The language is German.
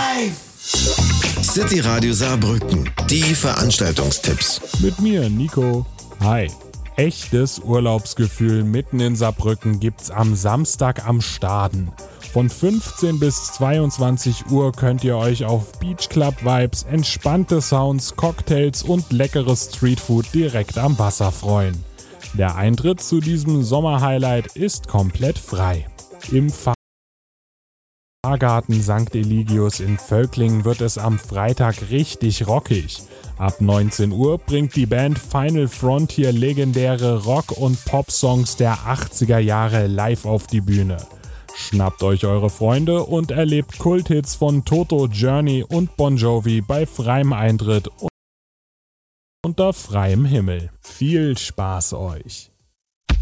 City Radio Saarbrücken, die Veranstaltungstipps. Mit mir, Nico. Hi. Echtes Urlaubsgefühl mitten in Saarbrücken gibt's am Samstag am Staden. Von 15 bis 22 Uhr könnt ihr euch auf Beach Club Vibes, entspannte Sounds, Cocktails und leckeres Streetfood direkt am Wasser freuen. Der Eintritt zu diesem Sommerhighlight ist komplett frei. Im Fahrgarten St. Eligius in Völklingen wird es am Freitag richtig rockig. Ab 19 Uhr bringt die Band Final Frontier legendäre Rock- und Pop-Songs der 80er Jahre live auf die Bühne. Schnappt euch eure Freunde und erlebt Kulthits von Toto, Journey und Bon Jovi bei freiem Eintritt unter freiem Himmel. Viel Spaß euch!